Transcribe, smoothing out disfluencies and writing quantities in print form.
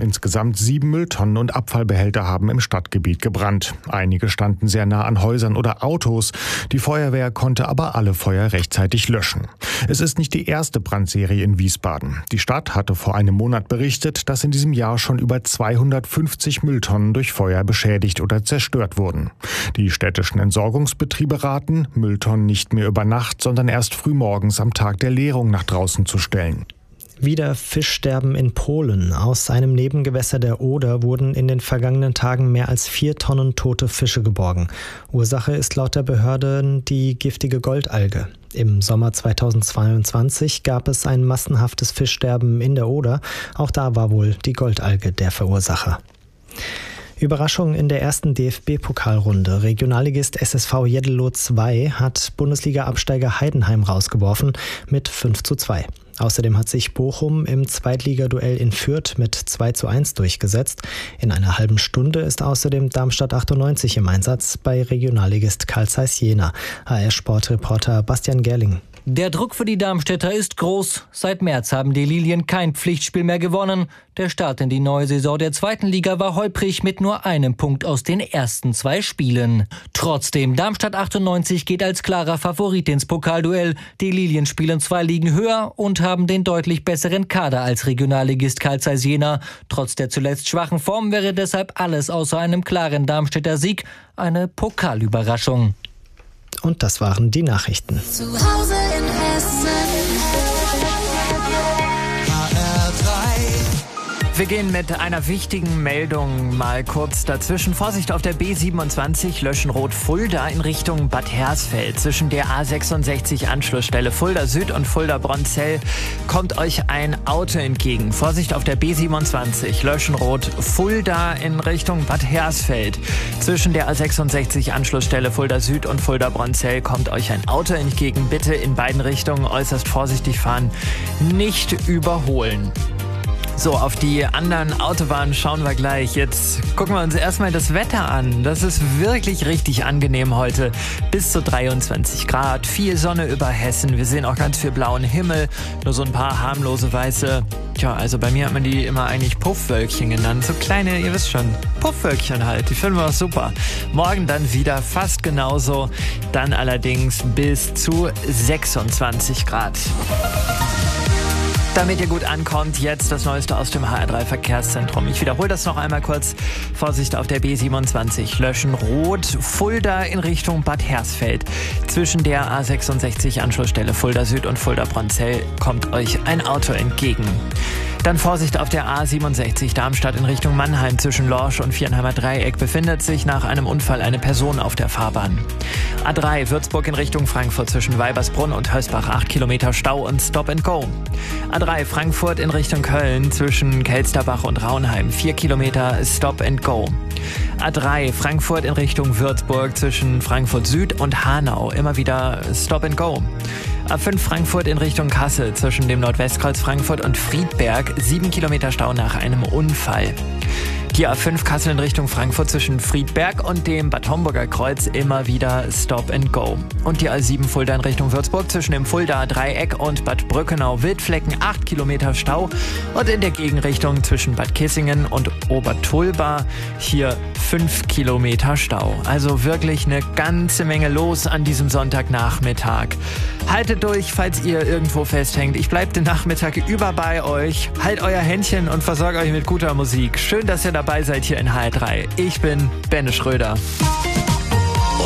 Insgesamt 7 Mülltonnen und Abfallbehälter haben im Stadtgebiet gebrannt. Einige standen sehr nah an Häusern oder Autos. Die Feuerwehr konnte aber alle Feuer rechtzeitig löschen. Es ist nicht die erste Brandserie in Wiesbaden. Die Stadt hatte vor einem Monat berichtet, dass in diesem Jahr schon über 250 Mülltonnen durch Feuer beschädigt oder zerstört wurden. Die städtischen Entsorgungsbetriebe raten, Mülltonnen nicht mehr über Nacht, sondern erst frühmorgens am Tag der Leerung nach draußen zu stellen. Wieder Fischsterben in Polen. Aus einem Nebengewässer der Oder wurden in den vergangenen Tagen mehr als 4 Tonnen tote Fische geborgen. Ursache ist laut der Behörden die giftige Goldalge. Im Sommer 2022 gab es ein massenhaftes Fischsterben in der Oder. Auch da war wohl die Goldalge der Verursacher. Überraschung in der ersten DFB-Pokalrunde. Regionalligist SSV Jeddelo 2 hat Bundesliga-Absteiger Heidenheim rausgeworfen mit 5:2. Außerdem hat sich Bochum im Zweitligaduell in Fürth mit 2:1 durchgesetzt. In einer halben Stunde ist außerdem Darmstadt 98 im Einsatz bei Regionalligist Carl Zeiss Jena. HR-Sportreporter Bastian Gerling. Der Druck für die Darmstädter ist groß. Seit März haben die Lilien kein Pflichtspiel mehr gewonnen. Der Start in die neue Saison der zweiten Liga war holprig mit nur einem Punkt aus den ersten 2 Spielen. Trotzdem, Darmstadt 98 geht als klarer Favorit ins Pokalduell. Die Lilien spielen 2 Ligen höher und haben den deutlich besseren Kader als Regionalligist Carl Zeiss Jena. Trotz der zuletzt schwachen Form wäre deshalb alles außer einem klaren Darmstädter Sieg eine Pokalüberraschung. Und das waren die Nachrichten. Zu Hause in Hessen. Wir gehen mit einer wichtigen Meldung mal kurz dazwischen. Vorsicht auf der B27 Löschenroth-Fulda in Richtung Bad Hersfeld. Zwischen der A66 Anschlussstelle Fulda Süd und Fulda Bronzell kommt euch ein Auto entgegen. Vorsicht auf der B27 Löschenroth-Fulda in Richtung Bad Hersfeld. Zwischen der A66 Anschlussstelle Fulda Süd und Fulda Bronzell kommt euch ein Auto entgegen. Bitte in beiden Richtungen äußerst vorsichtig fahren, nicht überholen. So, auf die anderen Autobahnen schauen wir gleich. Jetzt gucken wir uns erstmal das Wetter an. Das ist wirklich richtig angenehm heute. Bis zu 23 Grad, viel Sonne über Hessen. Wir sehen auch ganz viel blauen Himmel, nur so ein paar harmlose weiße. Tja, also bei mir hat man die immer eigentlich Puffwölkchen genannt. So kleine, ihr wisst schon, Puffwölkchen halt. Die finden wir auch super. Morgen dann wieder fast genauso. Dann allerdings bis zu 26 Grad. Damit ihr gut ankommt, jetzt das Neueste aus dem HR3 Verkehrszentrum. Ich wiederhole das noch einmal kurz. Vorsicht auf der B27 Löschenroth, Fulda in Richtung Bad Hersfeld. Zwischen der A66 Anschlussstelle Fulda Süd und Fulda Bronzell kommt euch ein Auto entgegen. Dann Vorsicht auf der A67 Darmstadt in Richtung Mannheim. Zwischen Lorsch und Viernheimer Dreieck befindet sich nach einem Unfall eine Person auf der Fahrbahn. A3 Würzburg in Richtung Frankfurt zwischen Weibersbrunn und Hösbach 8 Kilometer Stau und Stop and Go. A3 Frankfurt in Richtung Köln zwischen Kelsterbach und Raunheim 4 Kilometer Stop and Go. A3 Frankfurt in Richtung Würzburg zwischen Frankfurt Süd und Hanau immer wieder Stop and Go. A5 Frankfurt in Richtung Kassel zwischen dem Nordwestkreuz Frankfurt und Friedberg 7 Kilometer Stau nach einem Unfall. Die A5 Kassel in Richtung Frankfurt zwischen Friedberg und dem Bad Homburger Kreuz immer wieder Stop and Go. Und die A7 Fulda in Richtung Würzburg zwischen dem Fuldaer Dreieck und Bad Brückenau-Wildflecken 8 Kilometer Stau. Und in der Gegenrichtung zwischen Bad Kissingen und Obertulba hier 5 Kilometer Stau. Also wirklich eine ganze Menge los an diesem Sonntagnachmittag. Haltet durch, falls ihr irgendwo festhängt. Ich bleibe den Nachmittag über bei euch. Halt euer Händchen und versorgt euch mit guter Musik. Schön, dass ihr dabei seid hier in HR3. Ich bin Benne Schröder.